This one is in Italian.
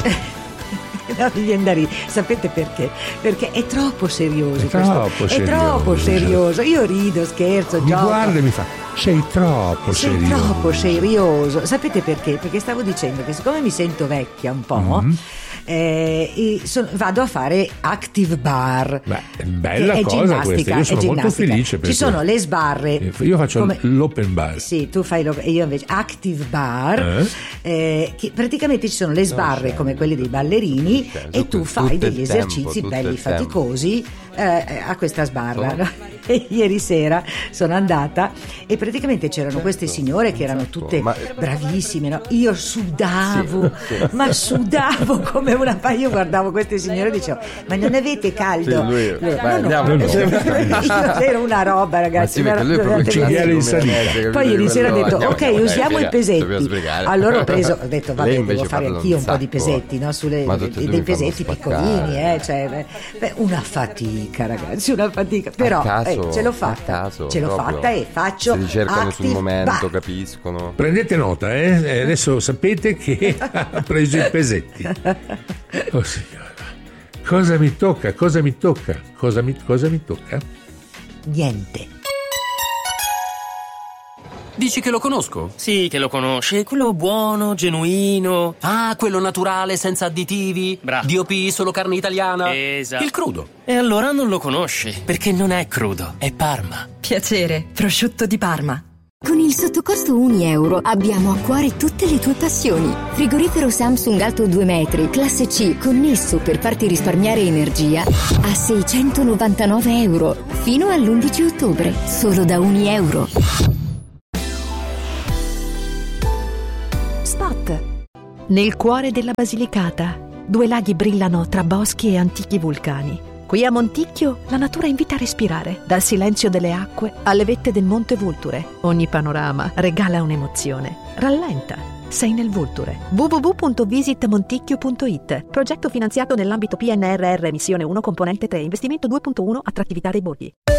No, mi viene da ridere. Sapete perché? Perché è troppo serioso. È troppo serioso. Io rido, scherzo, mi gioco. guarda e mi fa: sei troppo serioso. Sapete perché? Perché stavo dicendo che siccome mi sento vecchia un po', vado a fare active bar. Beh, è bella è cosa questa. Io sono molto felice perché ci sono le sbarre. Io faccio l'open bar. Sì, tu fai io invece active bar, che praticamente ci sono le sbarre come quelle dei ballerini e tu fai degli esercizi belli faticosi a questa sbarra, no? E ieri sera sono andata e praticamente c'erano queste signore che erano tutte bravissime, no? Io sudavo, ma sudavo come una io guardavo queste signore e dicevo: ma non avete caldo? C'era una roba, ragazzi, poi ieri sera ho detto: ok, usiamo i pesetti. Allora ho detto vabbè, devo fare anch'io un po' di pesetti, no? Dei pesetti piccolini, cioè, una fatica, ragazzi, una fatica, però ce l'ho fatta, e faccio. si ricercano sul momento, bar. Capiscono. Prendete nota, adesso sapete che ha preso i pesetti. Oh signora, cosa mi tocca? Cosa mi tocca? Niente. Dici che lo conosco? Sì, che lo conosce, quello buono, genuino. Ah, quello naturale, senza additivi. Bravo. DOP, solo carne italiana. Esatto. Il crudo. E allora non lo conosce, perché non è crudo, è Parma. Piacere, prosciutto di Parma. Con il sottocosto €1 abbiamo a cuore tutte le tue passioni. Frigorifero Samsung alto 2 metri, classe C, connesso per farti risparmiare energia a €699 fino all'11 ottobre, solo da €1. Spot. Nel cuore della Basilicata, 2 laghi brillano tra boschi e antichi vulcani. Qui a Monticchio la natura invita a respirare, dal silenzio delle acque alle vette del Monte Vulture. Ogni panorama regala un'emozione. Rallenta, sei nel Vulture. www.visitmonticchio.it. Progetto finanziato nell'ambito PNRR Missione 1 Componente 3, investimento 2.1, attrattività dei borghi.